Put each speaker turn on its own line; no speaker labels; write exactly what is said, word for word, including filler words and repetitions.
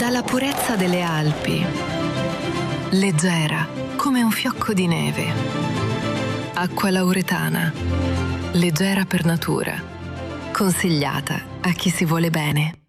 dalla purezza delle Alpi, leggera come un fiocco di neve. Acqua lauretana, leggera per natura, consigliata a chi si vuole bene.